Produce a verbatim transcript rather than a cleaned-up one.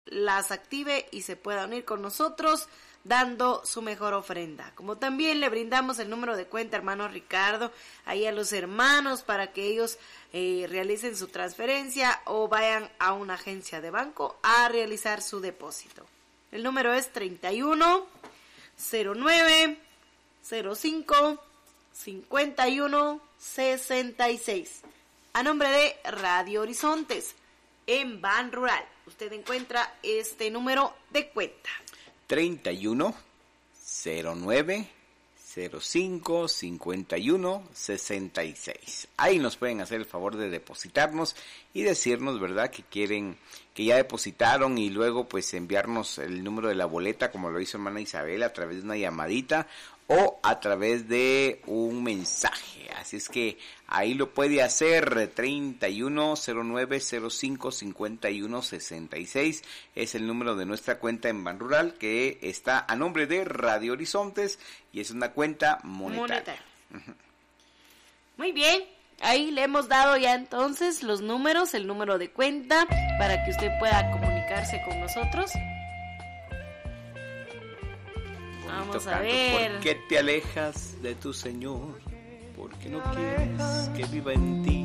las active y se pueda unir con nosotros dando su mejor ofrenda. Como también le brindamos el número de cuenta, hermano Ricardo, ahí a los hermanos para que ellos eh, realicen su transferencia o vayan a una agencia de banco a realizar su depósito. El número es treinta y uno, cero nueve, cero cinco, cincuenta y uno, sesenta y seis. A nombre de Radio Horizontes en Ban Rural. Usted encuentra este número de cuenta. treinta y uno, cero nueve, cero cinco, cincuenta y uno, sesenta y seis. Ahí nos pueden hacer el favor de depositarnos y decirnos, ¿verdad?, que quieren, que ya depositaron, y luego pues enviarnos el número de la boleta, como lo hizo hermana Isabel, a través de una llamadita o a través de un mensaje. Así es que ahí lo puede hacer. Treinta y uno, cero nueve, cero cinco, cincuenta y uno, sesenta y seis es el número de nuestra cuenta en Ban Rural, que está a nombre de Radio Horizontes y es una cuenta monetaria. monetaria. Uh-huh. Muy bien, ahí le hemos dado ya entonces los números, el número de cuenta para que usted pueda comunicarse con nosotros. Vamos a ver. ¿Por qué te alejas de tu Señor? ¿Por qué no quieres que viva en ti